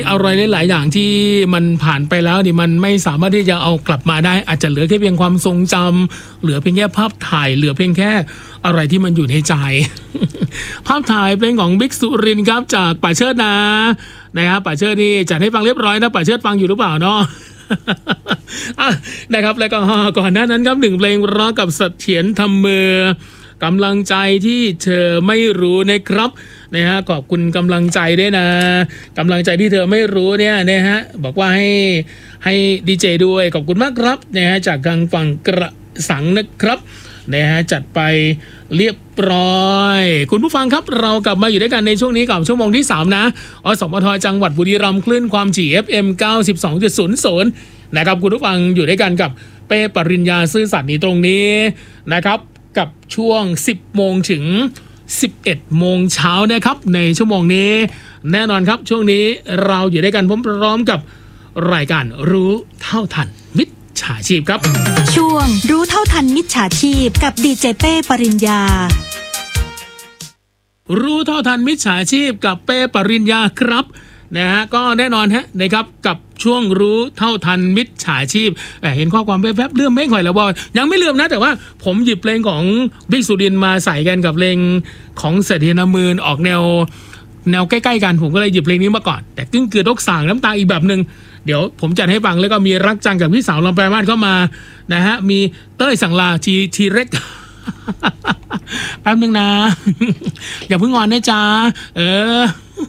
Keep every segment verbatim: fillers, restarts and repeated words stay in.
อะไรหลายๆอย่างที่มันผ่านไปแล้วนี่มันไม่สามารถที่จะเอากลับมาได้อาจจะเหลือแค่เพียงความทรงจำเหลือเพียงแค่ภาพถ่ายเหลือเพียงแค่อะไรที่มันอยู่ในใจ ภาพถ่ายเพลงของบิ๊กสุรินทร์ครับจากป่าเชิดนะนะครับป่าเชิดนี่จัดให้ฟังเรียบร้อยนะป่าเชิดฟังอยู่หรือเปล่าเนาะ นะครับแล้วก็ก่อนหน้านั้นครับหนึ่งเพลงร้องกับเสถียรทำมือกำลังใจที่เธอไม่รู้นะครับนะฮะขอบคุณกำลังใจด้วยนะกำลังใจที่เธอไม่รู้เนี่ยนะฮะบอกว่าให้ให้ดีเจด้วยขอบคุณมากครับนะฮะจากทางฝั่งกระสังนะครับนะฮะจัดไปเรียบร้อยคุณผู้ฟังครับเรากลับมาอยู่ด้วยกันในช่วงนี้กับชั่วโมงที่สามนะอสมทจังหวัดบุรีรัมย์คลื่นความถี่ เอฟ เอ็ม เก้าสิบสองจุดศูนย์ ศูนย์นะครับคุณผู้ฟังอยู่ด้วยกันกับเป้ปริญญาซื่อสัตย์นี้ตรงนี้นะครับกับช่วงสิบโมงถึงสิบเอ็ดโมงเช้านะครับในชั่วโมงนี้แน่นอนครับช่วงนี้เราอยู่ด้วยกันพร้อมๆกับรายการรู้เท่าทันมิจฉาชีพครับช่วงรู้เท่าทันมิจฉาชีพกับดีเจเป้ปริญญารู้เท่าทันมิจฉาชีพกับเป้ปริญญาครับนะฮะก็แน่นอนฮะนะครับกับช่วงรู้เท่าทันมิจฉาชีพเห็นข้อความแวบๆเรื่องไม่ค่อยแล้วว่ายังไม่ลืมนะแต่ว่าผมหยิบเพลงของบิ๊กสุรินทร์มาใส่กันกับเพลงของเสถียรทำมือออกแนวแนวใกล้ๆกันผมก็เลยหยิบเพลงนี้มาก่อนแต่กึ่งเกลือตกสางน้ำตาอีกแบบนึงเดี๋ยวผมจัดให้ฟังแล้วก็มีรักจังกับพี่สาวลำปลายมาศเข้ามานะฮะมีเต้ยสังลาทีทีเร็ก แป๊บนึงนะ อย่าเพิ่งงอนนะจ๊ะเออ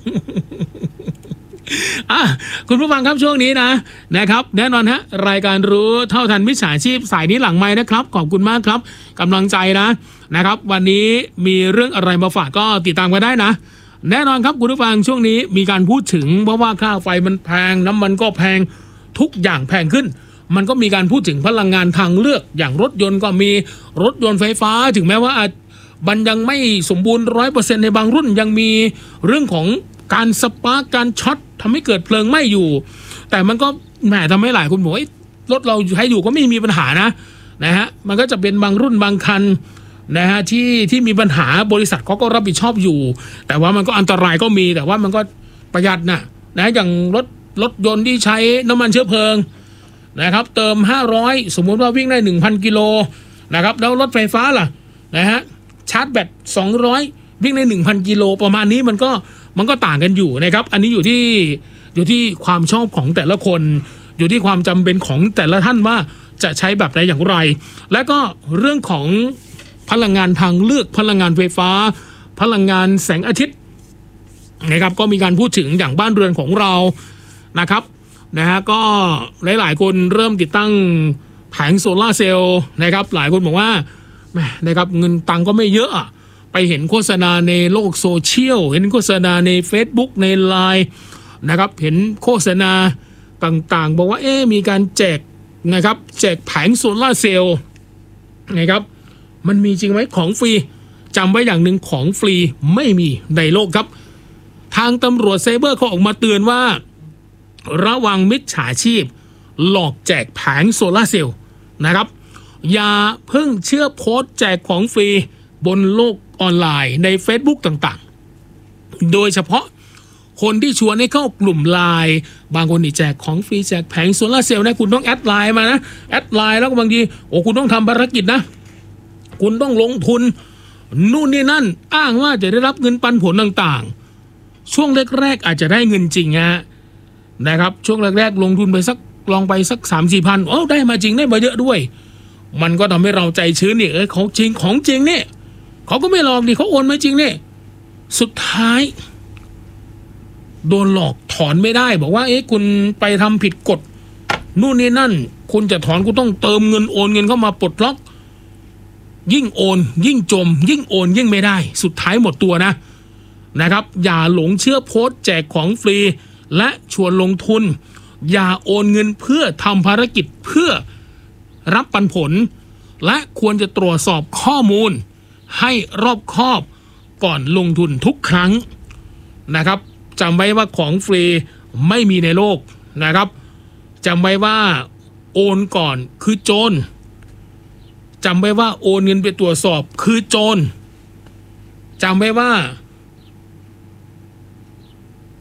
อ่ะคุณผู้ฟังครับช่วงนี้นะนะครับแน่นอนฮะรายการรู้เท่าทันมิจฉาชีพสายนี้หลังไมค์นะครับขอบคุณมากครับกำลังใจนะนะครับวันนี้มีเรื่องอะไรมาฝากก็ติดตามกันได้นะแน่นอนครับคุณผู้ฟังช่วงนี้มีการพูดถึงเพราะว่าค่าไฟมันแพงน้ำมันก็แพงทุกอย่างแพงขึ้นมันก็มีการพูดถึงพลังงานทางเลือกอย่างรถยนต์ก็มีรถยนต์ไฟฟ้าถึงแม้ว่ามันยังไม่สมบูรณ์ ร้อยเปอร์เซ็นต์ ในบางรุ่นยังมีเรื่องของการสปาร์กการช็อตทำให้เกิดเพลิงไหม้อยู่แต่มันก็แหมทำให้หลายคนบอกรถเราใช้อยู่ก็ไม่มีปัญหานะนะฮะมันก็จะเป็นบางรุ่นบางคันนะฮะที่ที่มีปัญหาบริษัทเขาก็รับผิดชอบอยู่แต่ว่ามันก็อันตรายก็มีแต่ว่ามันก็ประหยัดนะนะอย่างรถรถยนต์ที่ใช้น้ำมันเชื้อเพลิงนะครับเติมห้าร้อยสมมุติว่าวิ่งได้ หนึ่งพัน กิโลนะครับแล้วรถไฟฟ้าล่ะนะฮะชาร์จแบตสองร้อยวิ่งได้ หนึ่งพัน กิโลประมาณนี้มันก็มันก็ต่างกันอยู่นะครับอันนี้อยู่ที่อยู่ที่ความชอบของแต่ละคนอยู่ที่ความจำเป็นของแต่ละท่านว่าจะใช้แบบใดอย่างไรและก็เรื่องของพลังงานทางเลือกพลังงานไฟฟ้าพลังงานแสงอาทิตย์นะครับก็มีการพูดถึงอย่างบ้านเรือนของเรานะครับนะฮะก็หลายๆคนเริ่มติดตั้งแผงโซล่าร์เซลล์นะครับหลายคนบอกว่าแหมนะครับเงินตังก็ไม่เยอะไปเห็นโฆษณาในโลกโซเชียลเห็นโฆษณาใน Facebook ใน ไลน์ นะครับเห็นโฆษณาต่างๆบอกว่าเอ๊ะมีการแจกนะครับแจกแผงโซล่าร์เซลล์นะครับมันมีจริงไหมของฟรีจำไว้อย่างหนึ่งของฟรีไม่มีในโลกครับทางตำรวจไซเบอร์เขาออกมาเตือนว่าระวังมิจฉาชีพหลอกแจกแผงโซล่าร์เซลล์นะครับอย่าเพิ่งเชื่อโพสต์แจกของฟรีบนโลกออนไลน์ใน Facebook ต่างๆโดยเฉพาะคนที่ชวนให้เข้ากลุ่มไลน์บางคนนี่แจกของฟรีแจกแผงโซล่าร์เซลล์นะคุณต้องแอดไลน์มานะแอดไลน์แล้วก็บางทีโอ้คุณต้องทำภารกิจนะคุณต้องลงทุนนู่นนี่นั่นอ้างว่าจะได้รับเงินปันผลต่างๆช่วงแรกๆอาจจะได้เงินจริงฮะนะครับช่วงแรกๆลงทุนไปสักลองไปสัก สามสี่พัน โอ้ได้มาจริงได้มาเยอะด้วยมันก็ทำให้เราใจชื้นนี่เออของจริงของจริงเนี่ยเขาก็ไม่หลอกดิเขาโอนมาจริงเนี่ยสุดท้ายโดนหลอกถอนไม่ได้บอกว่าเอ๊ะคุณไปทำผิดกฎนู่นนี่นั่นคุณจะถอนคุณต้องเติมเงินโอนเงินเข้ามาปลดล็อกยิ่งโอนยิ่งจมยิ่งโอนยิ่งไม่ได้สุดท้ายหมดตัวนะนะครับอย่าหลงเชื่อโพสต์แจกของฟรีและชวนลงทุนอย่าโอนเงินเพื่อทำภารกิจเพื่อรับปันผลและควรจะตรวจสอบข้อมูลให้รอบคอบก่อนลงทุนทุกครั้งนะครับจำไว้ว่าของฟรีไม่มีในโลกนะครับจำไว้ว่าโอนก่อนคือโจรจำไว้ว่าโอนเงินไปตรวจสอบคือโจรจำไว้ว่าท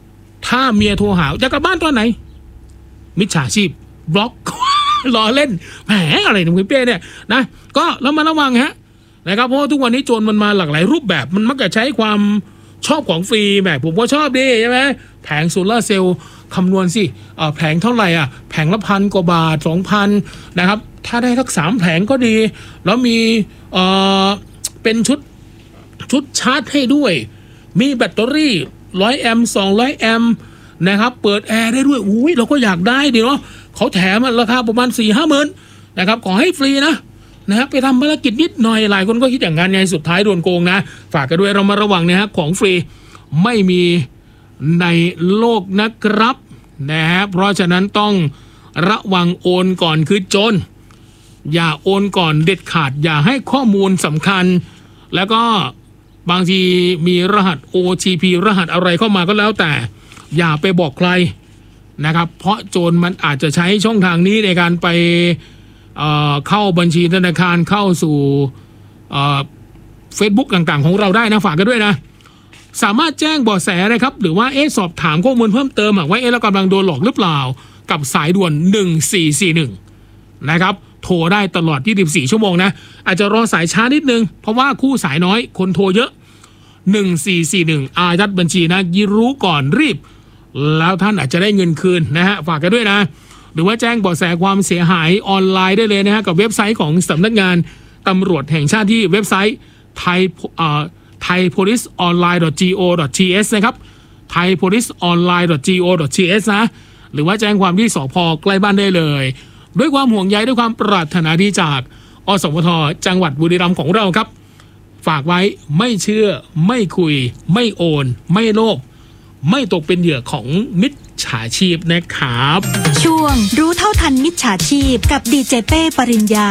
ถ้าเมียโทรหาจะกลับบ้านตอนไหนมิจฉาชีพบล็อก ล้อเล่นแหมอะไรของคุณเป้เนี่ยนะก็แล้วมาระวังฮะนะครับเพราะทุกวันนี้โจรมันมาหลากหลายรูปแบบมันมักจะใช้ความชอบของฟรีแบบผมก็ชอบดีใช่ไหมแผงโซลาร์เซลล์คำนวณสิแผงเท่าไหร่อ่ะแผงละพันกว่าบาทสองพันนะครับถ้าได้สักสามแผงก็ดีแล้วมีเอ่อเป็นชุดชุดชาร์จให้ด้วยมีแบตเตอรี่ร้อยแอมป์สองร้อยแอมป์นะครับเปิดแอร์ได้ด้วยอุ้ยเราก็อยากได้ดีเนาะเขาแถมราคาประมาณสี่ห้าหมื่นนะครับขอให้ฟรีนะนะครับไปทำภารกิจนิดหน่อยหลายคนก็คิดอย่างนั้นไงสุดท้ายโดนโกงนะฝากกันด้วยเรามาระวังนะฮะของฟรีไม่มีในโลกนะครับนะฮะเพราะฉะนั้นต้องระวังโอนก่อนคือโจรอย่าโอนก่อนเด็ดขาดอย่าให้ข้อมูลสำคัญแล้วก็บางทีมีรหัส โอ ที พี รหัสอะไรเข้ามาก็แล้วแต่อย่าไปบอกใครนะครับเพราะโจรมันอาจจะใช้ช่องทางนี้ในการไปเอ่อเข้าบัญชีธนาคารเข้าสู่เอ่อ Facebook ต่างๆของเราได้นะฝากกันด้วยนะสามารถแจ้งเบาะแสนะครับหรือว่าเอ๊ะสอบถามข้อมูลเพิ่มเติมว่าเอ๊ะเรากำลังโดนหลอกหรือเปล่ากับสายด่วนหนึ่งสี่สี่หนึ่งนะครับโทรได้ตลอดยี่สิบสี่ชั่วโมงนะอาจจะรอสายช้านิดนึงเพราะว่าคู่สายน้อยคนโทรเยอะหนึ่งสี่สี่หนึ่งอายัดบัญชีนะยิรู้ก่อนรีบแล้วท่านอาจจะได้เงินคืนนะฮะฝากกันด้วยนะหรือว่าแจ้งเบาะแสความเสียหายออนไลน์ได้เลยนะฮะกับเว็บไซต์ของสำนักงานตำรวจแห่งชาติที่เว็บไซต์ไทยเอ่อ ไทยโพลิสออนไลน์ ดอท จี โอ ดอท ที เอส นะครับ ไทยโพลิสออนไลน์ ดอท จี โอ ดอท ที เอส นะหรือว่าแจ้งความที่สภ.ใกล้บ้านได้เลยด้วยความห่วงใยด้วยความปรารถนาดีจากอสมทจังหวัดบุรีรัมย์ของเราครับฝากไว้ไม่เชื่อไม่คุยไม่โอนไม่โลภไม่ตกเป็นเหยื่อของมิจฉาชีพนะครับช่วงรู้เท่าทันมิจฉาชีพกับดีเจเป้ปริญญา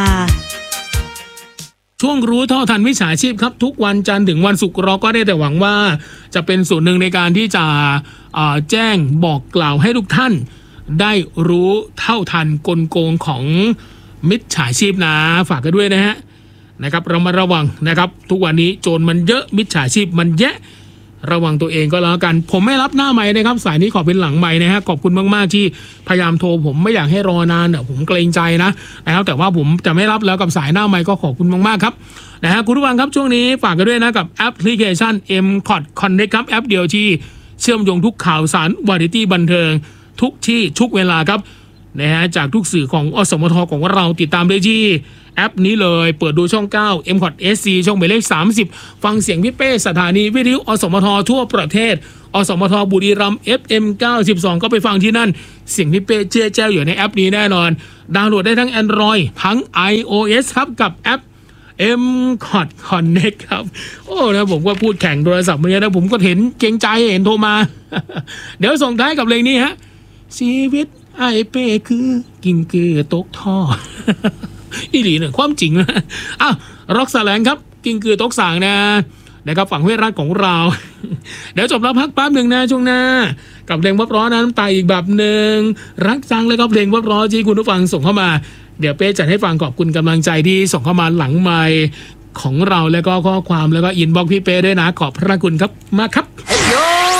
ช่วงรู้เท่าทันมิจฉาชีพครับทุกวันจันทร์ถึงวันศุกร์เราก็ได้แต่หวังว่าจะเป็นส่วนหนึ่งในการที่จะแจ้งบอกกล่าวให้ทุกท่านได้รู้เท่าทันกลโกงของมิจฉาชีพนะฝากกันด้วยนะฮะนะครับเรามาระวังนะครับทุกวันนี้โจรมันเยอะมิจฉาชีพมันแยะระวังตัวเองก็แล้วกันผมไม่รับหน้าไมค์นะครับสายนี้ขอเป็นหลังไมค์นะฮะขอบคุณมากๆที่พยายามโทรผมไม่อยากให้รอนานผมเกรงใจนะนะครับแต่ว่าผมจะไม่รับแล้วกับสายหน้าไมค์ก็ขอบคุณมากๆครับนะฮะคุณผู้ฟังครับช่วงนี้ฝากกันด้วยนะกับแอปพลิเคชัน เอ็ม คอท Connect ครับแอปเดียวที่เชื่อมโยงทุกข่าวสารวาไรตี้บันเทิงทุกที่ทุกเวลาครับนะฮะจากทุกสื่อของอสมทของเราติดตามได้ที่แอปนี้เลยเปิดดูช่องเก้า เอ็ม คอท เอส ซี ช่องหมายเลขสามสิบฟังเสียงพี่เป้สถานีวิทยุอสมททั่วประเทศอสมทบุรีรัมย์ เอฟ เอ็ม เก้าสิบสองก็ไปฟังที่นั่นเสียงพี่เป้เจ๊แจ้วอยู่ในแอปนี้แน่นอนดาวน์โหลดได้ทั้ง Android ทั้ง iOS ครับกับแอป เอ็ม คอท Connect ครับโอ้นะผมก็พูดแข่งโทรศัพท์เมื่อกี้นะผมก็เห็นเกรงใจเห็นโทรมา เดี๋ยวส่งท้ายกับเพลงนี้ฮะชีวิตไอเป้คือกินเกลือตกท่อ อีหลีเนี่ยความจริงนะอ้าวร็อกแสลงครับกินเกลือตกสางนะนะครับฝั่งห้วยราชของเรา เดี๋ยวจบแล้วพักแป๊บหนึ่งนะช่วงหน้ากับเพลงวับร้อนน้ำตาอีกแบบหนึ่งรักจังเลยครับเพลงวับร้อนที่คุณผู้ฟังส่งเข้ามาเดี๋ยวเป้จัดให้ฟังขอบคุณกำลังใจที่ส่งเข้ามาหลังไมค์ของเราแล้วก็ข้อความแล้วก็อินบ็อกซ์พี่เป้ด้วยนะขอบพระคุณครับมากครับ